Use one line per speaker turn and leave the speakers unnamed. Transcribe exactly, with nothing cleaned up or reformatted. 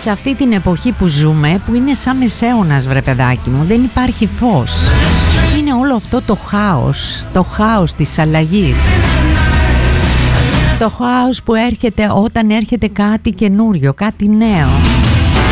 σε αυτή την εποχή που ζούμε, που είναι σαν μεσαίωνας, βρε παιδάκι μου, δεν υπάρχει φως. Είναι όλο αυτό το χάος, το χάος της αλλαγής. Το χάος που έρχεται όταν έρχεται κάτι καινούριο, κάτι νέο.